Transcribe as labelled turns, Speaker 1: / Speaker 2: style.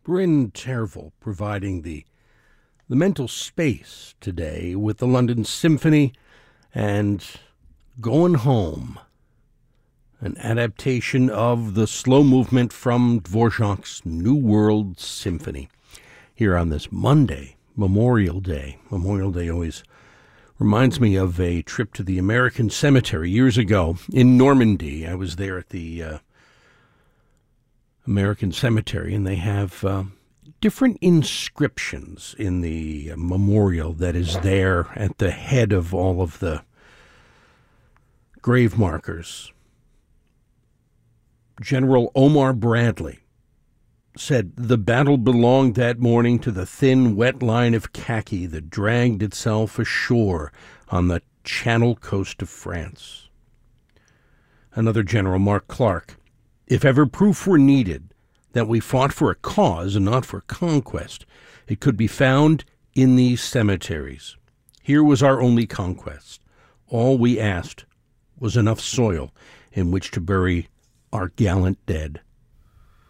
Speaker 1: Bryn Tervel providing the mental space today with the London Symphony and Going Home, an adaptation of the slow movement from Dvorak's New World Symphony. Here on this Monday, Memorial Day. Memorial Day always reminds me of a trip to the American Cemetery years ago in Normandy. I was there at the American Cemetery, and they have different inscriptions in the memorial that is there at the head of all of the grave markers. General Omar Bradley said, "The battle belonged that morning to the thin, wet line of khaki that dragged itself ashore on the Channel coast of France." Another general, Mark Clark, "If ever proof were needed that we fought for a cause and not for conquest, it could be found in these cemeteries. Here was our only conquest. All we asked was enough soil in which to bury our gallant dead."